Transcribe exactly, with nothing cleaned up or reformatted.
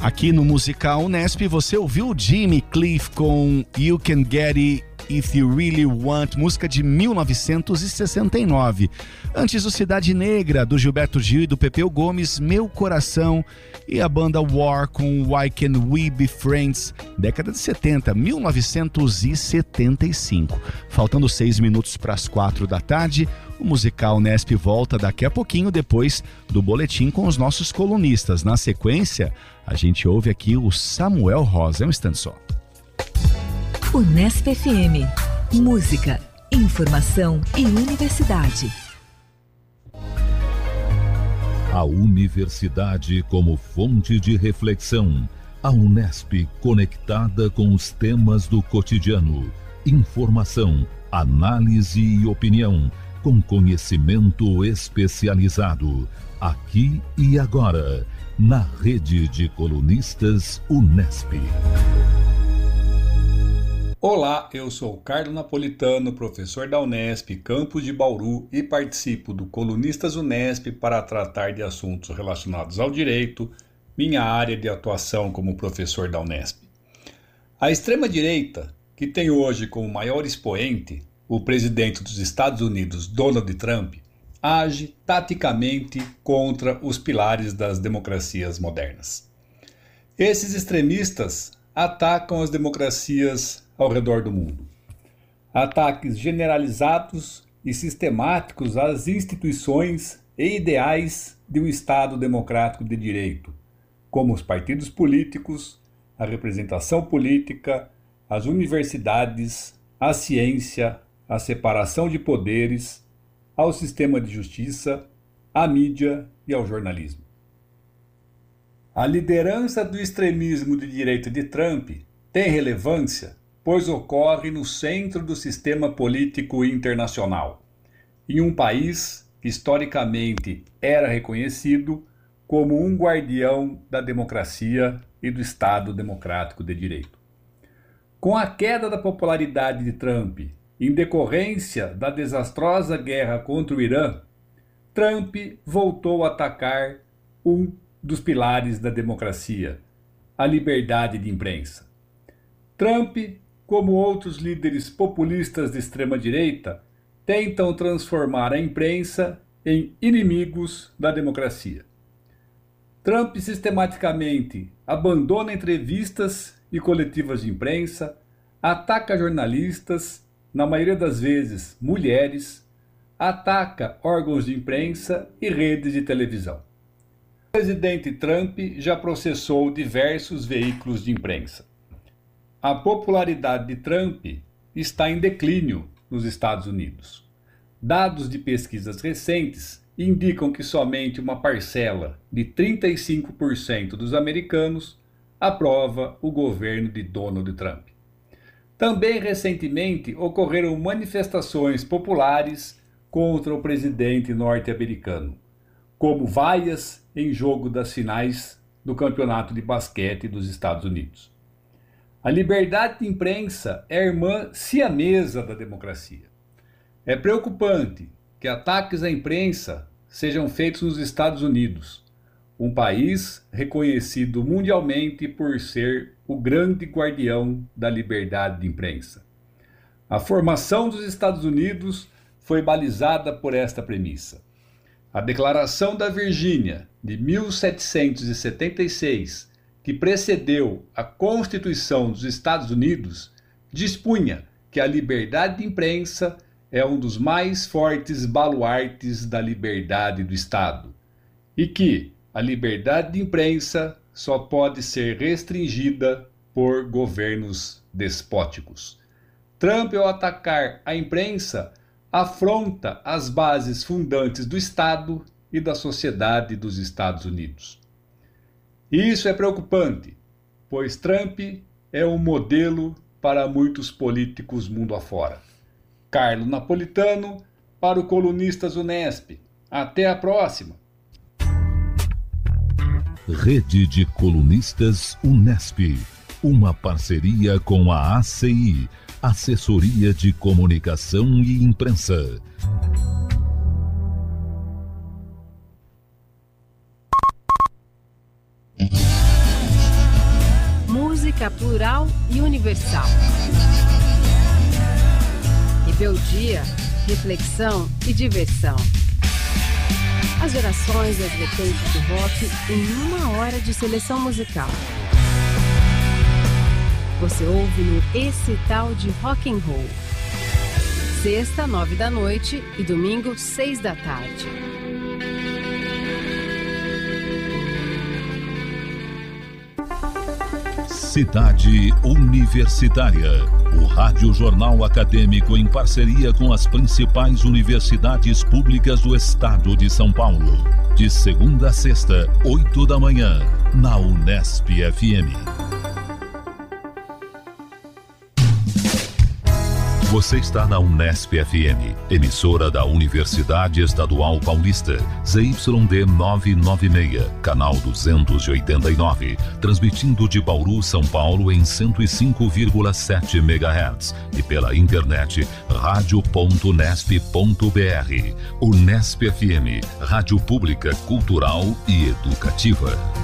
Aqui no Musical Unesp você ouviu Jimmy Cliff com You Can Get It If You Really Want, música de mil novecentos e sessenta e nove. Antes o Cidade Negra, do Gilberto Gil e do Pepeu Gomes, Meu Coração, e a banda War com Why Can't We Be Friends, década de setenta, mil novecentos e setenta e cinco. Faltando seis minutos para as quatro da tarde, o Musical Unesp volta daqui a pouquinho, depois do boletim com os nossos colunistas. Na sequência, a gente ouve aqui o Samuel Rosa. É um instante só. Unesp F M. Música, informação e universidade. A universidade como fonte de reflexão. A Unesp conectada com os temas do cotidiano. Informação, análise e opinião, com conhecimento especializado. Aqui e agora, na rede de colunistas Unesp. Olá, eu sou Carlos Napolitano, professor da Unesp, campus de Bauru, e participo do Colunistas Unesp para tratar de assuntos relacionados ao direito, minha área de atuação como professor da Unesp. A extrema-direita, que tem hoje como maior expoente o presidente dos Estados Unidos, Donald Trump, age taticamente contra os pilares das democracias modernas. Esses extremistas atacam as democracias ao redor do mundo. Ataques generalizados e sistemáticos às instituições e ideais de um Estado democrático de direito, como os partidos políticos, a representação política, as universidades, a ciência, a separação de poderes, ao sistema de justiça, à mídia e ao jornalismo. A liderança do extremismo de direita de Trump tem relevância, pois ocorre no centro do sistema político internacional, em um país que historicamente era reconhecido como um guardião da democracia e do Estado democrático de direito. Com a queda da popularidade de Trump, em decorrência da desastrosa guerra contra o Irã, Trump voltou a atacar um dos pilares da democracia, a liberdade de imprensa. Trump, como outros líderes populistas de extrema-direita, tentam transformar a imprensa em inimigos da democracia. Trump sistematicamente abandona entrevistas e coletivas de imprensa, ataca jornalistas, na maioria das vezes mulheres, ataca órgãos de imprensa e redes de televisão. O presidente Trump já processou diversos veículos de imprensa. A popularidade de Trump está em declínio nos Estados Unidos. Dados de pesquisas recentes indicam que somente uma parcela de trinta e cinco por cento dos americanos aprova o governo de Donald Trump. Também recentemente ocorreram manifestações populares contra o presidente norte-americano, como vaias em jogo das finais do campeonato de basquete dos Estados Unidos. A liberdade de imprensa é a irmã siamesa da democracia. É preocupante que ataques à imprensa sejam feitos nos Estados Unidos, um país reconhecido mundialmente por ser o grande guardião da liberdade de imprensa. A formação dos Estados Unidos foi balizada por esta premissa. A Declaração da Virgínia, de mil setecentos e setenta e seis, que precedeu a Constituição dos Estados Unidos, dispunha que a liberdade de imprensa é um dos mais fortes baluartes da liberdade do Estado e que a liberdade de imprensa só pode ser restringida por governos despóticos. Trump, ao atacar a imprensa, afronta as bases fundantes do Estado e da sociedade dos Estados Unidos. Isso é preocupante, pois Trump é um modelo para muitos políticos mundo afora. Carlos Napolitano, para o Colunistas Unesp. Até a próxima! Rede de Colunistas Unesp. Uma parceria com a A C I, Assessoria de Comunicação e Imprensa. Música plural e universal. Rebeldia, reflexão e diversão. As gerações e as vertentes do rock em uma hora de seleção musical. Você ouve no Esse Tal de Rock and Roll. Sexta, nove da noite e domingo, seis da tarde. Cidade Universitária. O Rádio Jornal Acadêmico em parceria com as principais universidades públicas do estado de São Paulo. De segunda a sexta, oito da manhã, na Unesp F M. Você está na Unesp F M, emissora da Universidade Estadual Paulista, Z Y D novecentos e noventa e seis, canal duzentos e oitenta e nove, transmitindo de Bauru, São Paulo em cento e cinco vírgula sete megahertz e pela internet rádio ponto unesp ponto br. Unesp F M, rádio pública, cultural e educativa.